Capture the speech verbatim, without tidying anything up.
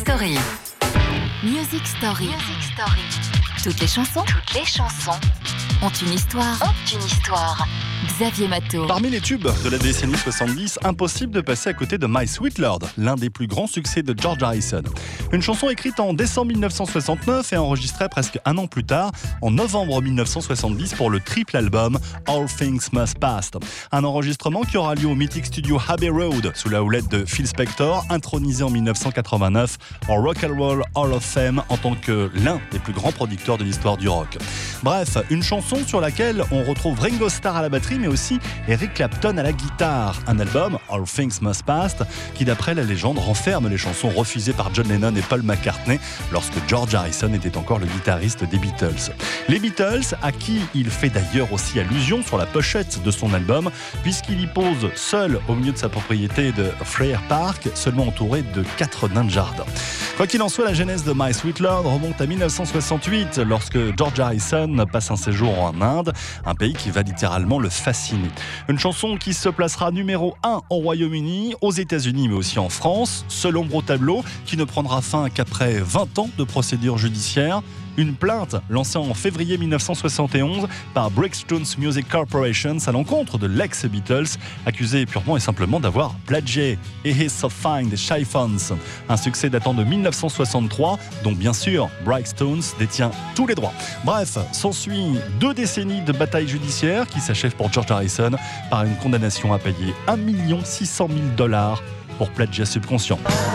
Story. Music Story. Music Story. Toutes les chansons. Toutes les chansons ont une histoire. Ont une histoire. Xavier Matteau. Parmi les tubes de la décennie soixante-dix, impossible de passer à côté de My Sweet Lord, l'un des plus grands succès de George Harrison. Une chanson écrite en décembre mille neuf cent soixante-neuf et enregistrée presque un an plus tard, en novembre mille neuf cent soixante-dix, pour le triple album All Things Must Pass. Un enregistrement qui aura lieu au mythique studio Abbey Road, sous la houlette de Phil Spector, intronisé en mille neuf cent quatre-vingt-neuf en Rock and Roll Hall of Fame en tant que l'un des plus grands producteurs de l'histoire du rock. Bref, une chanson sur laquelle on retrouve Ringo Starr à la batterie, mais aussi Eric Clapton à la guitare. Un album, All Things Must Pass, qui d'après la légende renferme les chansons refusées par John Lennon et Paul McCartney lorsque George Harrison était encore le guitariste des Beatles. Les Beatles, à qui il fait d'ailleurs aussi allusion sur la pochette de son album, puisqu'il y pose seul au milieu de sa propriété de Friar Park, seulement entouré de quatre nains de jardin. Quoi qu'il en soit, la genèse de My Sweet Lord remonte à mille neuf cent soixante-huit, lorsque George Harrison passe un séjour en Inde, un pays qui va littéralement le fasciner. Une chanson qui se placera numéro un au Royaume-Uni, aux États-Unis, mais aussi en France, seul ombre au tableau, qui ne prendra fin qu'après vingt ans de procédure judiciaire. Une plainte lancée en février mille neuf cent soixante et onze par Brickstones Music Corporation à l'encontre de l'ex-Beatles, accusé purement et simplement d'avoir plagié It Is So Fine des Chiffons, un succès datant de mille neuf cent soixante-trois, dont bien sûr Brickstones détient tous les droits. Bref, s'ensuit deux décennies de bataille judiciaire qui s'achèvent pour George Harrison par une condamnation à payer un million six cent mille dollars pour plagiat subconscient.